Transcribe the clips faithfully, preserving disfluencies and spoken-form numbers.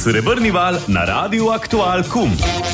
Srebrni val na Radiu Aktual Kum.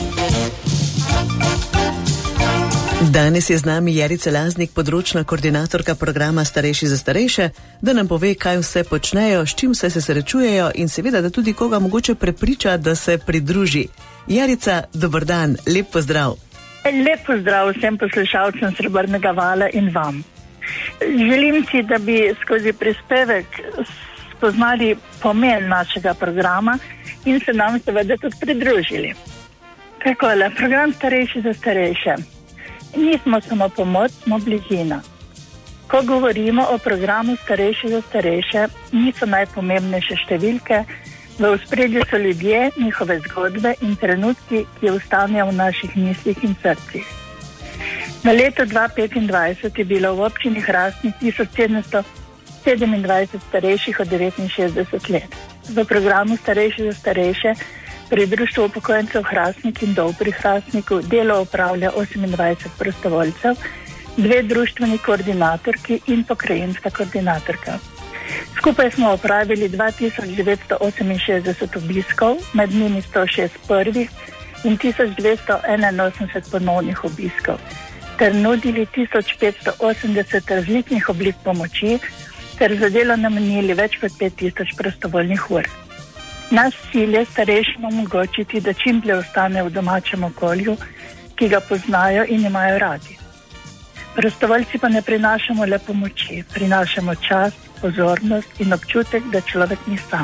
Danes je z nami Jerica Laznik, področna koordinatorka programa Starejši za starejše, da nam pove, kaj vse počnejo, s čim vse se srečujejo in seveda, da tudi koga mogoče prepriča, da se pridruži. Jerica, dober dan, lep pozdrav. Lep pozdrav vsem poslušalcem Srebrnega vala in vam. Želim si, da bi skozi prispevek spoznali pomen našega programa in se nam seveda tudi pridružili. Takole, program Starejši za starejše. Nismo samo pomoč, smo bližina. Ko govorimo o programu Starejši za starejše, niso najpomembnejše številke, v ospredju so ljudje, njihove zgodbe in trenutki, ki ostanejo v naših mislih in srcih. Na leto dva tisoč petindvajset je bilo v občini Hrastnik tisoč sedemsto sedemindvajset starejših od devetinšestdeset let. V programu Starejši za starejše pri Društvu upokojencev Hrastnik in Dol pri Hrastniku delo opravlja osemindvajset prostovoljcev, dve društveni koordinatorki in pokrajinska koordinatorka. Skupaj smo opravili dva tisoč devetsto oseminšestdeset obiskov, med njimi sto šest prvih in tisoč dvesto enainosemdeset ponovnih obiskov, ter nudili tisoč petsto osemdeset različnih oblik pomoči, ter za delo namenili več kot pet tisoč prostovoljnih ur. Naš cilj je starejšim omogočiti, da čim dlje ostane v domačem okolju, ki ga poznajo in imajo radi. Prostovoljci pa ne prinašamo le pomoči, prinašamo čas, pozornost in občutek, da človek ni sam.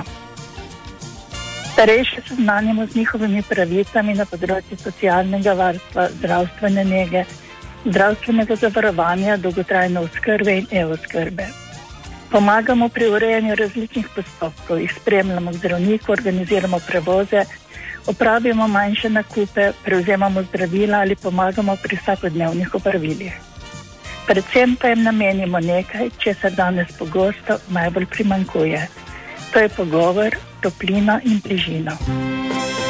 Starejše seznanimo z njihovimi pravicami na področju socialnega varstva, zdravstvene nege, zdravstvenega zavarovanja, dolgotrajne oskrbe in e-oskrbe. Pomagamo pri urejanju različnih postopkov, jih spremljamo k zdravniku, organiziramo prevoze, opravimo manjše nakupe, prevzemamo zdravila ali pomagamo pri vsakodnevnih opravilih. Predvsem pa jim namenimo nekaj, česar danes pogosto najbolj primanjkuje. To je pogovor, toplina in bližina.